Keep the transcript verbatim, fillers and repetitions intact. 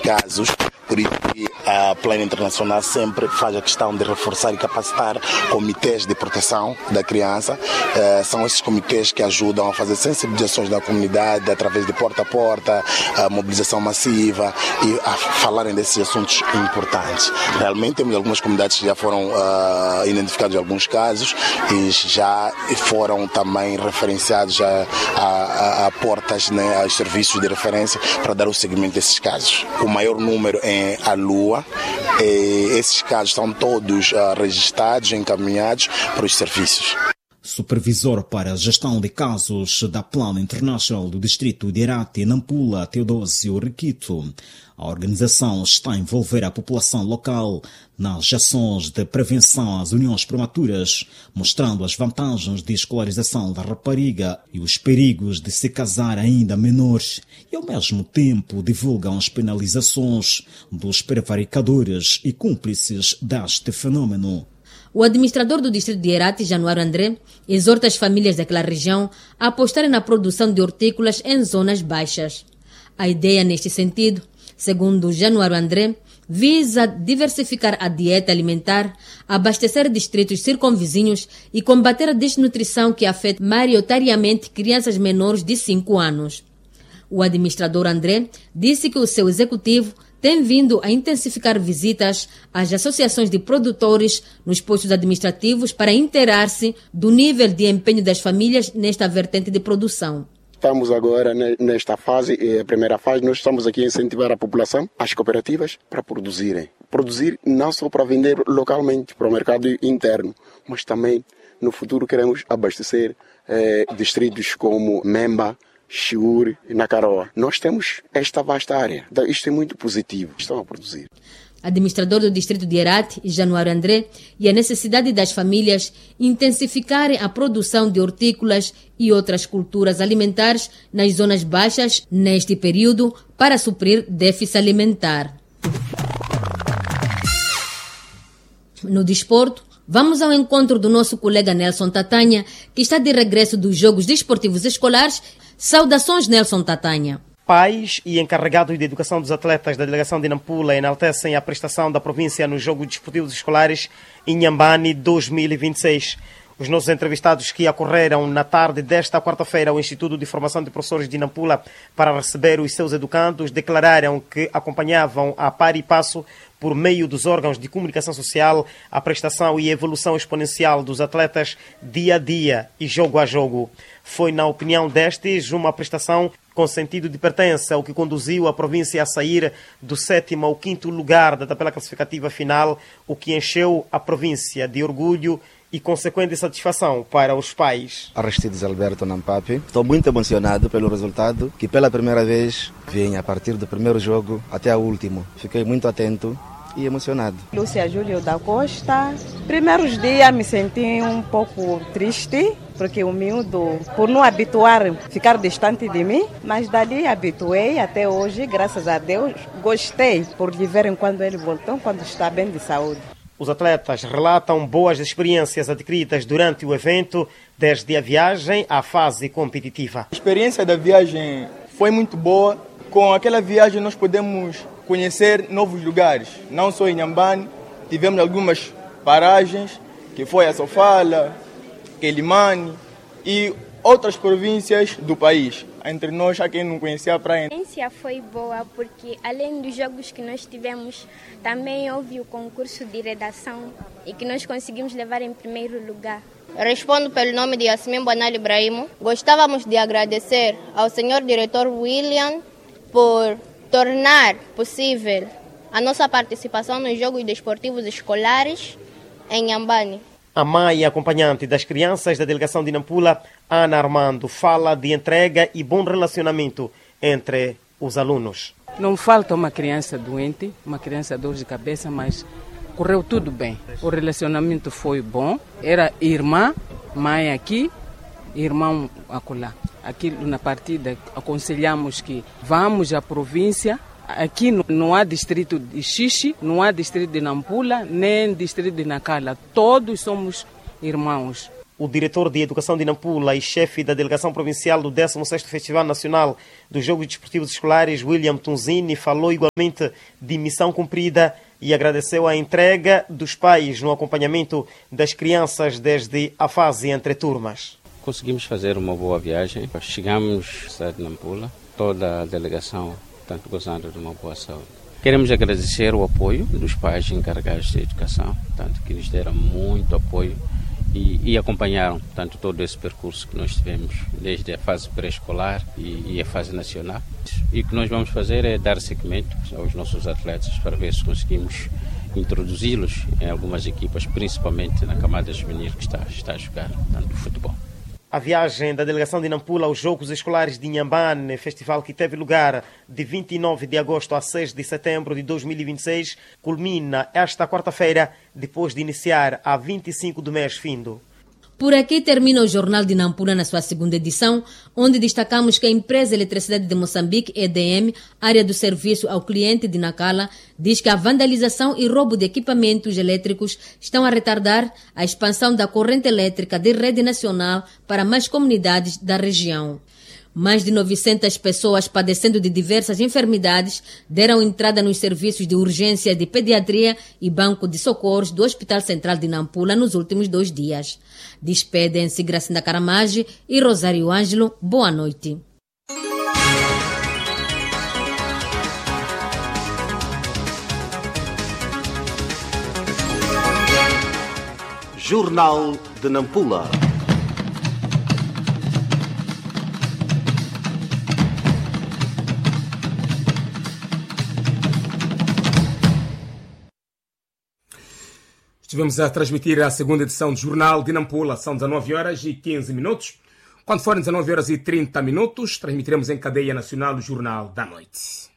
casos, por isso que a Plano Internacional sempre faz a questão de reforçar e capacitar comitês de proteção da criança. Uh, são esses comitês que ajudam a fazer sensibilizações da comunidade através de porta a porta, a mobilização massiva e a falarem desses assuntos importantes. Realmente temos algumas comunidades que já foram uh, identificados alguns casos e já foram também referenciados a, a, a, a portas, né, aos serviços de referência para dar o seguimento desses casos. O maior número é a Lua. E esses casos estão todos uh, registrados, encaminhados para os serviços. Supervisor para a gestão de casos da Plano International do Distrito de Herati, Nampula, Teodósio Requito. A organização está a envolver a população local nas ações de prevenção às uniões prematuras, mostrando as vantagens de escolarização da rapariga e os perigos de se casar ainda menor, e ao mesmo tempo divulgam as penalizações dos prevaricadores e cúmplices deste fenômeno. O administrador do distrito de Herati, Januário André, exorta as famílias daquela região a apostarem na produção de hortícolas em zonas baixas. A ideia neste sentido, segundo Januário André, visa diversificar a dieta alimentar, abastecer distritos circunvizinhos e combater a desnutrição que afeta maioritariamente crianças menores de cinco anos. O administrador André disse que o seu executivo tem vindo a intensificar visitas às associações de produtores nos postos administrativos para inteirar-se do nível de empenho das famílias nesta vertente de produção. Estamos agora nesta fase, a primeira fase, nós estamos aqui a incentivar a população, as cooperativas, para produzirem. Produzir não só para vender localmente, para o mercado interno, mas também no futuro queremos abastecer eh, distritos como Memba, Chiuri e Nacaroa. Nós temos esta vasta área. Então, isto é muito positivo. Estão a produzir. Administrador do distrito de Herati, Januário André, e a necessidade das famílias intensificarem a produção de hortícolas e outras culturas alimentares nas zonas baixas neste período para suprir déficit alimentar. No desporto, vamos ao encontro do nosso colega Nelson Tatanha, que está de regresso dos Jogos Desportivos Escolares. Saudações, Nelson Tatanha. Pais e encarregados de educação dos atletas da delegação de Nampula enaltecem a prestação da província nos Jogos Desportivos Escolares em Inhambane dois mil e vinte e seis. Os nossos entrevistados que ocorreram na tarde desta quarta-feira ao Instituto de Formação de Professores de Nampula para receber os seus educandos declararam que acompanhavam a par e passo por meio dos órgãos de comunicação social a prestação e evolução exponencial dos atletas dia a dia e jogo a jogo. Foi, na opinião destes, uma prestação com sentido de pertença, o que conduziu a província a sair do sétimo ao quinto lugar da tabela classificativa final, o que encheu a província de orgulho e consequente satisfação para os pais. Aristides Alberto Nampapi. Estou muito emocionado pelo resultado, que pela primeira vez vem a partir do primeiro jogo até o último. Fiquei muito atento e emocionado. Lúcia Júlio da Costa. Primeiros dias me senti um pouco triste, porque o miúdo, por não habituar, ficar distante de mim, mas dali habituei até hoje, graças a Deus. Gostei por lhe ver quando ele voltou, quando está bem de saúde. Os atletas relatam boas experiências adquiridas durante o evento, desde a viagem à fase competitiva. A experiência da viagem foi muito boa. Com aquela viagem nós podemos conhecer novos lugares, não só em Inhambane, tivemos algumas paragens, que foi a Sofala, Quelimane e outras províncias do país. Entre nós, a quem não conhecia a praia. A experiência foi boa porque, além dos jogos que nós tivemos, também houve o concurso de redação e que nós conseguimos levar em primeiro lugar. Eu respondo pelo nome de Yasmin Bonal Ibrahim. Gostávamos de agradecer ao senhor diretor William por tornar possível a nossa participação nos Jogos Desportivos Escolares em Inhambane. A mãe e acompanhante das crianças da delegação de Nampula, Ana Armando, fala de entrega e bom relacionamento entre os alunos. Não falta uma criança doente, uma criança dor de cabeça, mas correu tudo bem. O relacionamento foi bom. Era irmã, mãe aqui, irmão acolá. Aqui na partida aconselhamos que vamos à província. Aqui não há distrito de Xixi, não há distrito de Nampula, nem distrito de Nacala. Todos somos irmãos. O diretor de Educação de Nampula e chefe da delegação provincial do décimo sexto Festival Nacional dos Jogos Desportivos Escolares, William Tunzini, falou igualmente de missão cumprida e agradeceu a entrega dos pais no acompanhamento das crianças desde a fase entre turmas. Conseguimos fazer uma boa viagem. Chegamos à cidade de Nampula, toda a delegação tanto gozando de uma boa saúde. Queremos agradecer o apoio dos pais encarregados de educação, tanto que nos deram muito apoio e, e acompanharam tanto todo esse percurso que nós tivemos, desde a fase pré-escolar e, e a fase nacional. E o que nós vamos fazer é dar seguimento aos nossos atletas para ver se conseguimos introduzi-los em algumas equipas, principalmente na camada juvenil que está, está a jogar tanto futebol. A viagem da delegação de Nampula aos Jogos Escolares de Inhambane, festival que teve lugar de vinte e nove de agosto a seis de setembro de dois mil e vinte e seis, culmina esta quarta-feira, depois de iniciar a vinte e cinco do mês findo. Por aqui termina o Jornal de Nampula na sua segunda edição, onde destacamos que a empresa Eletricidade de Moçambique, E D M, área do serviço ao cliente de Nacala, diz que a vandalização e roubo de equipamentos elétricos estão a retardar a expansão da corrente elétrica de rede nacional para mais comunidades da região. Mais de novecentas pessoas padecendo de diversas enfermidades deram entrada nos serviços de urgência de pediatria e banco de socorros do Hospital Central de Nampula nos últimos dois dias. Despedem-se Gracinda Caramage e Rosário Ângelo. Boa noite. Jornal de Nampula. Estivemos a transmitir a segunda edição do Jornal de Nampula. São dezanove horas e quinze minutos. Quando forem dezanove horas e trinta minutos, transmitiremos em cadeia nacional o Jornal da Noite.